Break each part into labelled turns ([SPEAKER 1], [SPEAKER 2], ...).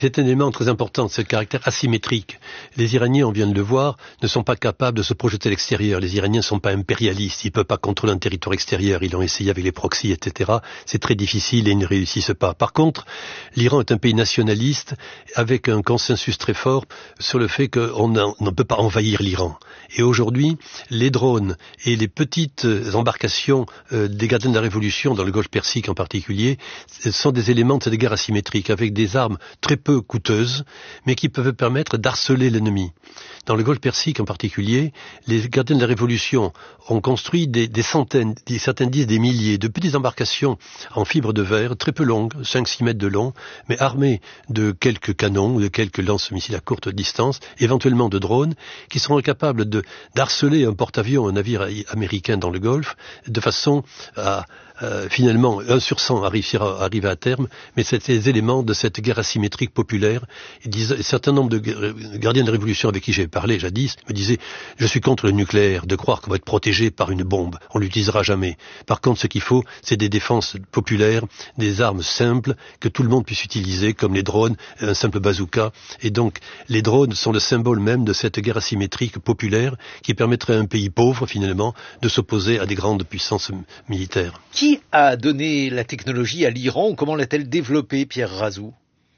[SPEAKER 1] C'est un élément très important, ce caractère asymétrique. Les Iraniens, on vient de le voir, ne sont pas capables de se projeter à l'extérieur. Les Iraniens ne sont pas impérialistes, ils ne peuvent pas contrôler un territoire extérieur, ils l'ont essayé avec les proxys, etc. C'est très difficile et ils ne réussissent pas. Par contre, l'Iran est un pays nationaliste avec un consensus très fort sur le fait qu'on ne peut pas envahir l'Iran. Et aujourd'hui, les drones et les petites embarcations des gardiens de la Révolution, dans le Golfe Persique en particulier, sont des éléments de cette guerre asymétrique, avec des armes très peu coûteuses, mais qui peuvent permettre d'harceler l'ennemi. Dans le Golfe Persique en particulier, les gardiens de la Révolution ont construit des centaines, certains disent des milliers, de petites embarcations en fibre de verre, très peu longues, 5-6 mètres de long, mais armées de quelques canons, de quelques lance-missiles à courte distance, éventuellement de drones, qui seront capables d'harceler un porte-avions, un navire américain dans le Golfe, de façon à finalement 1 sur 100 arriver à terme, mais c'est les éléments de cette guerre asymétrique populaire. Un certain nombre de gardiens de la Révolution avec qui j'ai parlé jadis me disaient « Je suis contre le nucléaire, de croire qu'on va être protégé par une bombe, on l'utilisera jamais. Par contre, ce qu'il faut, c'est des défenses populaires, des armes simples que tout le monde puisse utiliser, comme les drones, un simple bazooka. Et donc, les drones sont le symbole même de cette guerre asymétrique populaire qui permettrait à un pays pauvre, finalement, de s'opposer à des grandes puissances militaires.
[SPEAKER 2] Qui a donné la technologie à l'Iran ou comment l'a-t-elle développée, Pierre Razou ?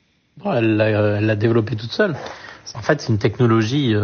[SPEAKER 3] Elle l'a développée toute seule. En fait, c'est une technologie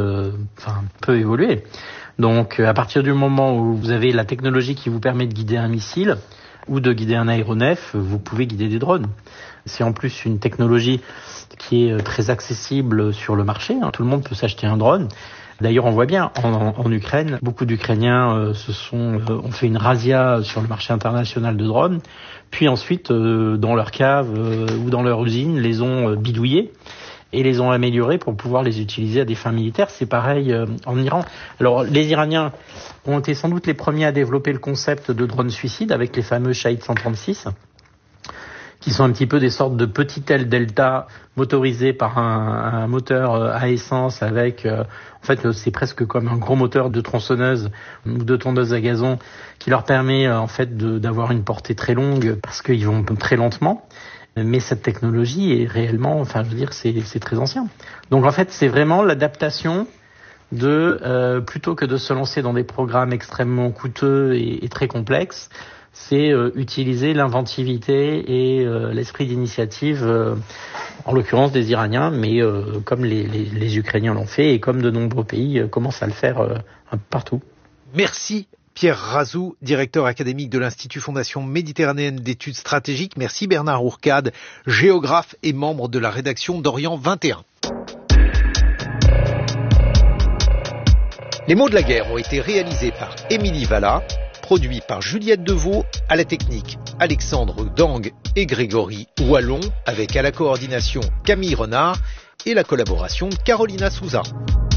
[SPEAKER 3] peu évoluée. Donc, à partir du moment où vous avez la technologie qui vous permet de guider un missile ou de guider un aéronef, vous pouvez guider des drones. C'est en plus une technologie qui est très accessible sur le marché. Tout le monde peut s'acheter un drone. D'ailleurs, on voit bien en Ukraine, beaucoup d'Ukrainiens ont fait une razzia sur le marché international de drones, puis ensuite, dans leur cave ou dans leur usine, les ont bidouillés et les ont améliorés pour pouvoir les utiliser à des fins militaires. C'est pareil en Iran. Alors, les Iraniens ont été sans doute les premiers à développer le concept de drone suicide avec les fameux Shahed 136. Qui sont un petit peu des sortes de petites ailes Delta motorisées par un moteur à essence avec, en fait, c'est presque comme un gros moteur de tronçonneuse ou de tondeuse à gazon qui leur permet, en fait, d'avoir une portée très longue parce qu'ils vont très lentement. Mais cette technologie est réellement, c'est très ancien. Donc, en fait, c'est vraiment l'adaptation plutôt que de se lancer dans des programmes extrêmement coûteux et très complexes, c'est utiliser l'inventivité et l'esprit d'initiative, en l'occurrence des Iraniens, mais comme les Ukrainiens l'ont fait et comme de nombreux pays commencent à le faire un peu partout.
[SPEAKER 2] Merci Pierre Razou, directeur académique de l'Institut Fondation Méditerranéenne d'études stratégiques. Merci Bernard Ourcade, géographe et membre de la rédaction d'Orient 21. Les mots de la guerre ont été réalisés par Émilie Valla, produit par Juliette Deveau, à la technique Alexandre Dang et Grégory Wallon, avec à la coordination Camille Renard et la collaboration Carolina Souza.